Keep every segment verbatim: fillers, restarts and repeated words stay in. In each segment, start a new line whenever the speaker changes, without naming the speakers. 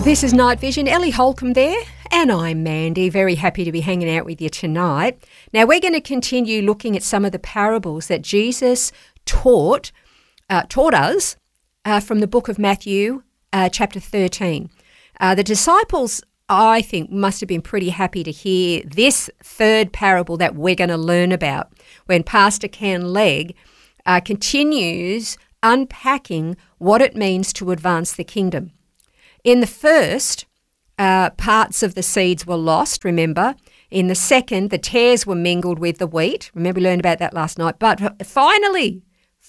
This is Night Vision. Ellie Holcomb there, and I'm Mandy. Very happy to be hanging out with you tonight. Now, we're going to continue looking at some of the parables that Jesus taught uh, taught us uh, from the book of Matthew, uh, chapter thirteen. Uh, the disciples, I think, must have been pretty happy to hear this third parable that we're going to learn about when Pastor Ken Legg uh, continues unpacking what it means to advance the kingdom. In the first, uh, parts of the seeds were lost, remember. In the second, the tares were mingled with the wheat. Remember, we learned about that last night. But finally,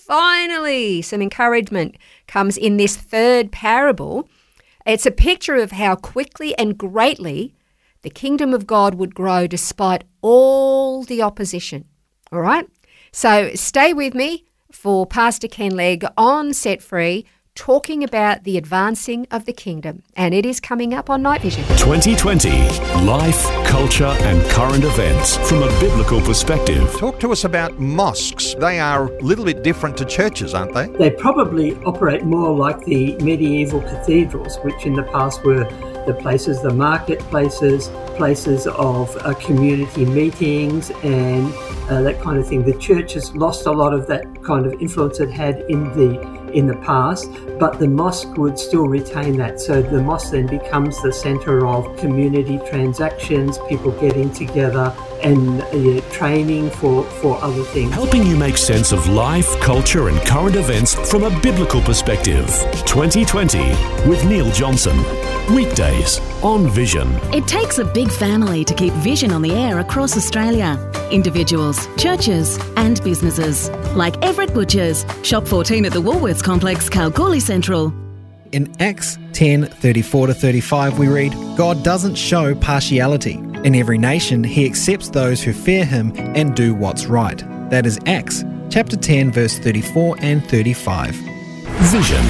finally, some encouragement comes in this third parable. It's a picture of how quickly and greatly the kingdom of God would grow despite all the opposition. All right? So stay with me for Pastor Ken Legg on Set Free, talking about the advancing of the kingdom. And it is coming up on Night Vision.
twenty twenty, life, culture and current events from a biblical perspective.
Talk to us about mosques. They are a little bit different to churches, aren't they?
They probably operate more like the medieval cathedrals, which in the past were the places, the marketplaces, places of uh, community meetings and uh, that kind of thing. The church has lost a lot of that kind of influence it had in the in the past, but the mosque would still retain that. So the mosque then becomes the centre of community transactions, people getting together and uh, training for, for other things.
Helping you make sense of life, culture and current events from a biblical perspective. twenty twenty with Neil Johnson. Weekdays on Vision.
It takes a big family to keep Vision on the air across Australia. Individuals, churches and businesses. Like Everett Butchers, Shop fourteen at the Woolworths Complex, Kalgoorlie Central.
In Acts ten, thirty-four to thirty-five we read, God doesn't show partiality. In every nation he accepts those who fear him and do what's right. That is Acts chapter ten verse thirty-four and thirty-five.
Vision.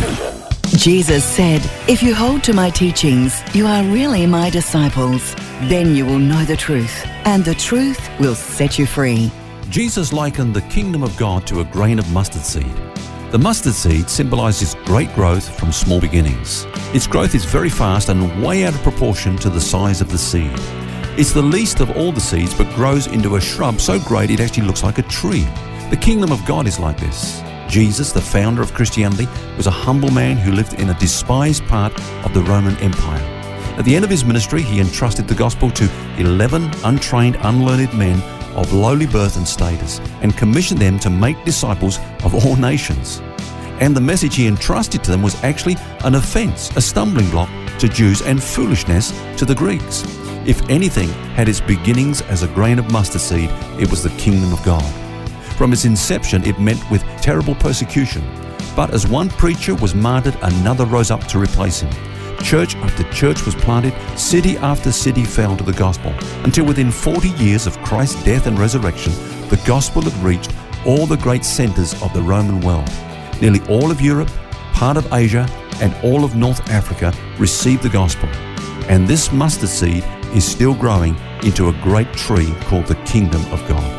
Jesus said, "If you hold to my teachings, you are really my disciples. Then you will know the truth, and the truth will set you free."
Jesus likened the kingdom of God to a grain of mustard seed. The mustard seed symbolises great growth from small beginnings. Its growth is very fast and way out of proportion to the size of the seed. It's the least of all the seeds but grows into a shrub so great it actually looks like a tree. The kingdom of God is like this. Jesus, the founder of Christianity, was a humble man who lived in a despised part of the Roman Empire. At the end of his ministry, he entrusted the gospel to eleven untrained, unlearned men of lowly birth and status and commissioned them to make disciples of all nations. And the message he entrusted to them was actually an offence, a stumbling block to Jews and foolishness to the Greeks. If anything had its beginnings as a grain of mustard seed, it was the kingdom of God. From its inception, it met with terrible persecution. But as one preacher was martyred, another rose up to replace him. Church after church was planted, city after city fell to the gospel, until within forty years of Christ's death and resurrection, the gospel had reached all the great centres of the Roman world. Nearly all of Europe, part of Asia, and all of North Africa received the gospel. And this mustard seed is still growing into a great tree called the Kingdom of God.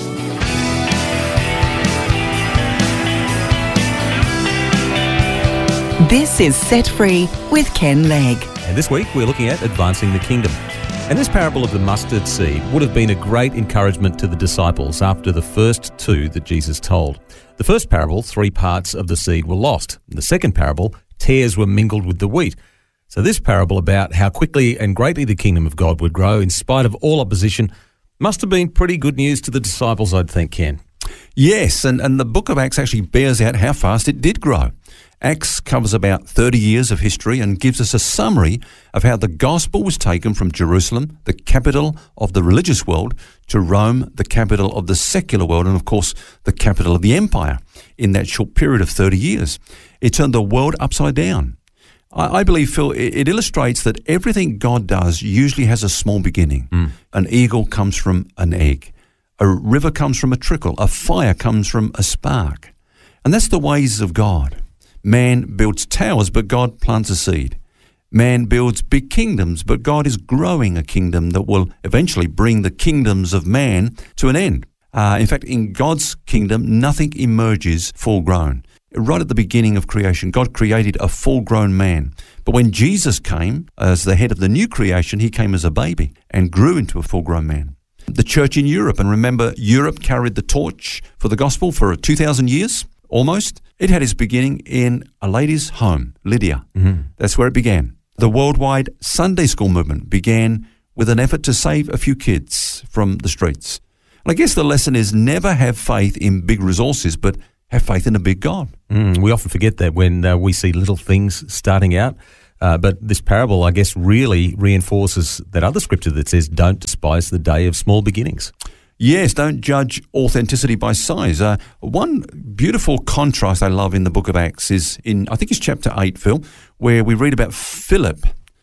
This is Set Free with Ken Legg.
And this week we're looking at advancing the kingdom. And this parable of the mustard seed would have been a great encouragement to the disciples after the first two that Jesus told. The first parable, three parts of the seed were lost. In the second parable, tares were mingled with the wheat. So this parable about how quickly and greatly the kingdom of God would grow in spite of all opposition must have been pretty good news to the disciples, I'd think, Ken.
Yes, and, and the book of Acts actually bears out how fast it did grow. Acts covers about thirty years of history and gives us a summary of how the gospel was taken from Jerusalem, the capital of the religious world, to Rome, the capital of the secular world, and of course the capital of the empire in that short period of thirty years. It turned the world upside down. I, I believe, Phil, it, it illustrates that everything God does usually has a small beginning. Mm. An eagle comes from an egg. A river comes from a trickle. A fire comes from a spark. And that's the ways of God. Man builds towers, but God plants a seed. Man builds big kingdoms, but God is growing a kingdom that will eventually bring the kingdoms of man to an end. Uh, in fact, in God's kingdom, nothing emerges full grown. Right at the beginning of creation, God created a full-grown man. But when Jesus came as the head of the new creation, he came as a baby and grew into a full-grown man. The church in Europe, and remember, Europe carried the torch for the gospel for two thousand years, almost. It had its beginning in a lady's home, Lydia. Mm-hmm. That's where it began. The worldwide Sunday school movement began with an effort to save a few kids from the streets. And I guess the lesson is never have faith in big resources, but have faith in a big God.
Mm, we often forget that when uh, we see little things starting out. Uh, but this parable, I guess, really reinforces that other scripture that says, don't despise the day of small beginnings.
Yes, don't judge authenticity by size. Uh, one beautiful contrast I love in the book of Acts is in, I think it's chapter eight, Phil, where we read about Philip,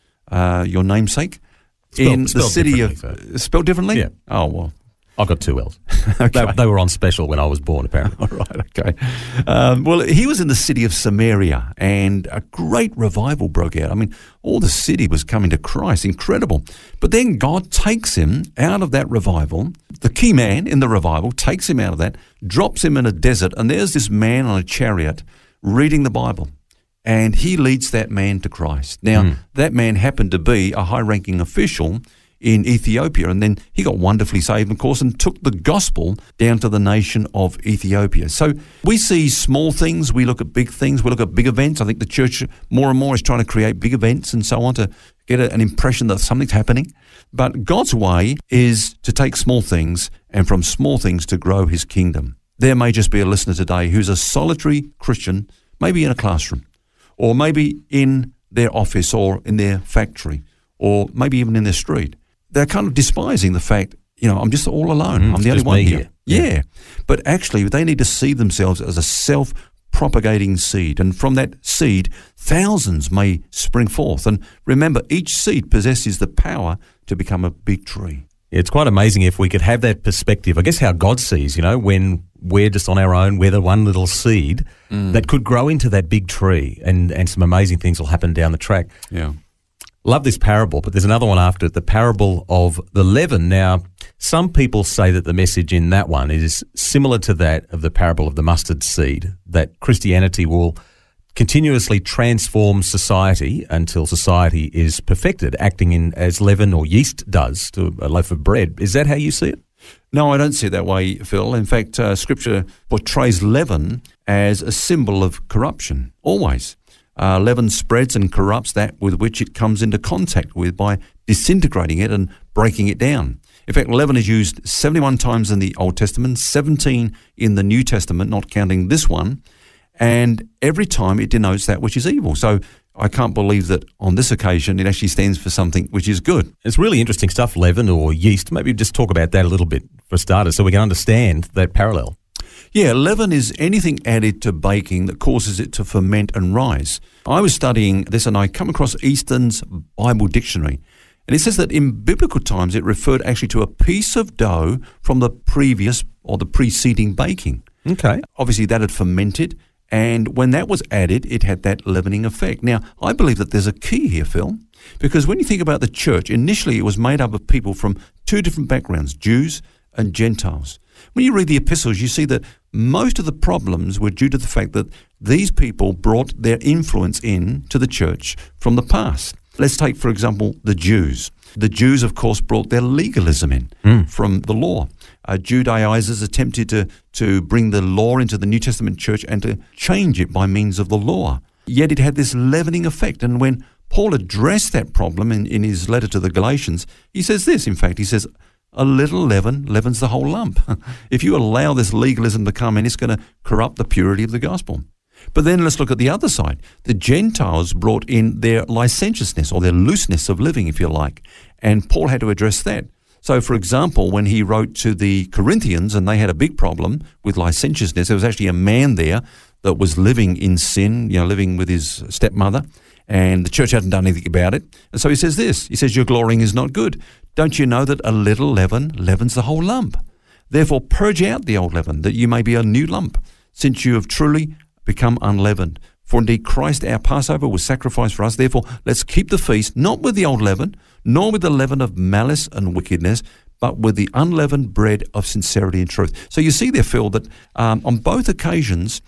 uh, your namesake,
spelled,
in the city of...
So.
Spelled differently?
Yeah.
Oh, well.
I've got two L's.
Okay.
They, they were on special when I was born, apparently.
All right, okay. Um, well, he was in the city of Samaria, and a great revival broke out. I mean, all the city was coming to Christ. Incredible. But then God takes him out of that revival. The key man in the revival takes him out of that, drops him in a desert, and there's this man on a chariot reading the Bible. And he leads that man to Christ. Now, mm. that man happened to be a high-ranking official in Ethiopia, and then he got wonderfully saved, of course, and took the gospel down to the nation of Ethiopia. So we see small things, we look at big things, we look at big events. I think the church more and more is trying to create big events and so on to get a, an impression that something's happening. But God's way is to take small things and from small things to grow his kingdom. There may just be a listener today who's a solitary Christian, maybe in a classroom, or maybe in their office or in their factory, or maybe even in their street. They're kind of despising the fact, you know, I'm just all alone. Mm, I'm the only one here. here. Yeah. yeah. But actually, they need to see themselves as a self-propagating seed. And from that seed, thousands may spring forth. And remember, each seed possesses the power to become a big tree.
It's quite amazing if we could have that perspective. I guess how God sees, you know, when we're just on our own, we're the one little seed mm. that could grow into that big tree, and, and some amazing things will happen down the track.
Yeah.
Love this parable, but there's another one after it, the parable of the leaven. Now, some people say that the message in that one is similar to that of the parable of the mustard seed, that Christianity will continuously transform society until society is perfected, acting in as leaven or yeast does to a loaf of bread. Is that how you see it?
No, I don't see it that way, Phil. In fact, uh, Scripture portrays leaven as a symbol of corruption, always. Uh, leaven spreads and corrupts that with which it comes into contact with by disintegrating it and breaking it down. In fact, leaven is used seventy-one times in the Old Testament, seventeen in the New Testament, not counting this one, and every time it denotes that which is evil. So I can't believe that on this occasion it actually stands for something which is good.
It's really interesting stuff, leaven or yeast. Maybe just talk about that a little bit for starters so we can understand that parallel.
Yeah, leaven is anything added to baking that causes it to ferment and rise. I was studying this and I come across Easton's Bible Dictionary, and it says that in biblical times it referred actually to a piece of dough from the previous or the preceding baking.
Okay.
Obviously that had fermented, and when that was added, it had that leavening effect. Now, I believe that there's a key here, Phil, because when you think about the church, initially it was made up of people from two different backgrounds, Jews and Gentiles. When you read the epistles, you see that most of the problems were due to the fact that these people brought their influence in to the church from the past. Let's take, for example, the Jews. The Jews, of course, brought their legalism in mm. from the law. Uh, Judaizers attempted to, to bring the law into the New Testament church and to change it by means of the law. Yet it had this leavening effect. And when Paul addressed that problem in, in his letter to the Galatians, he says this, in fact, he says, a little leaven leavens the whole lump. If you allow this legalism to come in, it's going to corrupt the purity of the gospel. But then let's look at the other side. The Gentiles brought in their licentiousness or their looseness of living, if you like, and Paul had to address that. So, for example, when he wrote to the Corinthians and they had a big problem with licentiousness, there was actually a man there that was living in sin, you know, living with his stepmother, and the church hadn't done anything about it. And so he says this, he says, your glorying is not good. Don't you know that a little leaven leavens the whole lump? Therefore purge out the old leaven, that you may be a new lump, since you have truly become unleavened. For indeed Christ our Passover was sacrificed for us. Therefore let's keep the feast, not with the old leaven, nor with the leaven of malice and wickedness, but with the unleavened bread of sincerity and truth. So you see there, Phil, that um, on both occasions,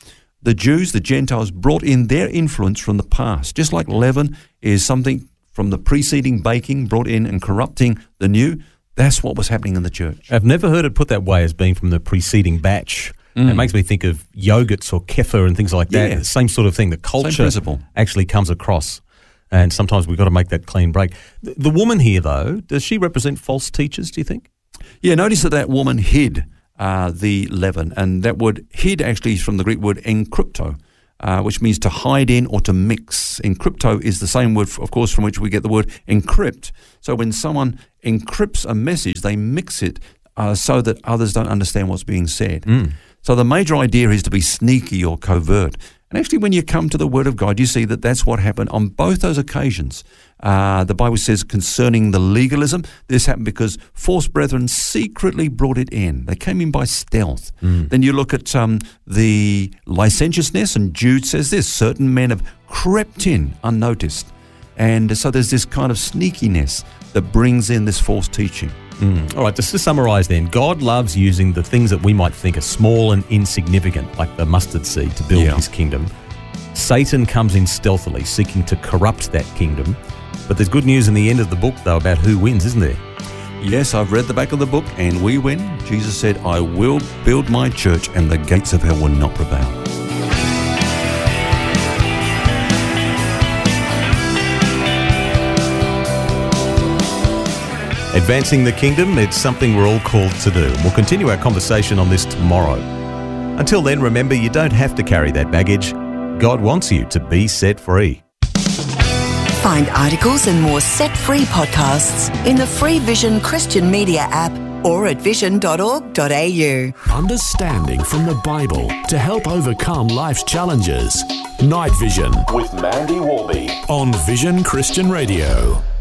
the Jews, the Gentiles, brought in their influence from the past. Just like leaven is something from the preceding baking brought in and corrupting the new, that's what was happening in the church.
I've never heard it put that way as being from the preceding batch. Mm. It makes me think of yogurts or kefir and things like that.
Yeah.
Same sort of thing. The culture actually comes across, and sometimes we've got to make that clean break. The, the woman here, though, does she represent false teachers, do you think?
Yeah, notice that that woman hid uh, the leaven, and that word hid actually is from the Greek word enkrypto, uh, which means to hide in or to mix. Enkrypto is the same word, of course, from which we get the word encrypt. So when someone encrypts a message, they mix it uh, so that others don't understand what's being said.
Mm.
So the major idea is to be sneaky or covert. And actually, when you come to the Word of God, you see that that's what happened on both those occasions. Uh, the Bible says concerning the legalism, this happened because false brethren secretly brought it in. They came in by stealth.
Mm.
Then you look at um, the licentiousness, and Jude says this, certain men have crept in unnoticed. And so there's this kind of sneakiness that brings in this false teaching.
Mm. All right, just to summarise then, God loves using the things that we might think are small and insignificant, like the mustard seed, to build
Yeah.
his kingdom. Satan comes in stealthily, seeking to corrupt that kingdom. But there's good news in the end of the book, though, about who wins, isn't there?
Yes, I've read the back of the book, and we win. Jesus said, I will build my church, and the gates of hell will not prevail.
Advancing the kingdom, it's something we're all called to do. We'll continue our conversation on this tomorrow. Until then, remember, you don't have to carry that baggage. God wants you to be set free.
Find articles and more set-free podcasts in the free Vision Christian Media app or at vision dot org dot a u.
Understanding from the Bible to help overcome life's challenges. Night Vision with Mandy Warby on Vision Christian Radio.